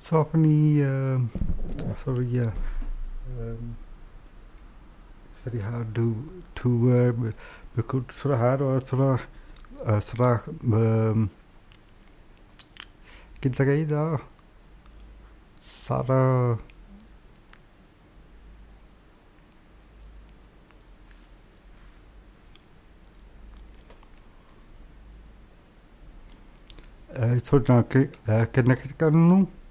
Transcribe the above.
Sophony, sorry, yeah. It's very hard to بكل صراحة صراحة كنت قاعدة صار सोचना कि connect कर लूँ